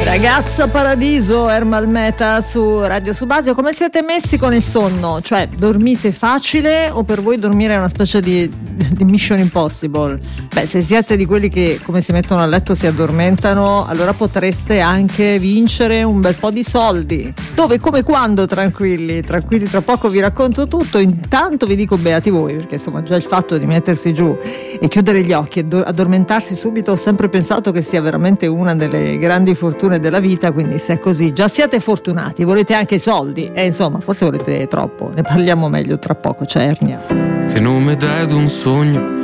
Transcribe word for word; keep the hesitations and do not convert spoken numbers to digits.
Ragazza Paradiso, Ermal Meta su Radio Subasio. Come siete messi con il sonno? Cioè, dormite facile o per voi dormire è una specie di, di Mission Impossible? Beh, se siete di quelli che come si mettono a letto si addormentano, allora potreste anche vincere un bel po' di soldi. Dove, come, quando? Tranquilli, tranquilli, tra poco vi racconto tutto. Intanto vi dico beati voi, perché insomma già il fatto di mettersi giù e chiudere gli occhi e do- addormentarsi subito ho sempre pensato che sia veramente una delle grandi fortune della vita, quindi se è così già siete fortunati, volete anche i soldi e insomma forse volete troppo, ne parliamo meglio tra poco. C'è Ernia. Che nome dai ad un sogno